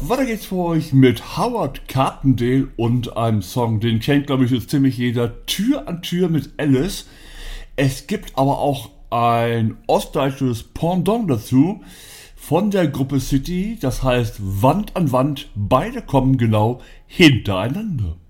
weiter geht's für euch mit Howard Carpendale und einem Song, den kennt, glaube ich, jetzt ziemlich jeder, Tür an Tür mit Alice. Es gibt aber auch ein ostdeutsches Pendant dazu von der Gruppe City, das heißt Wand an Wand, beide kommen genau hintereinander.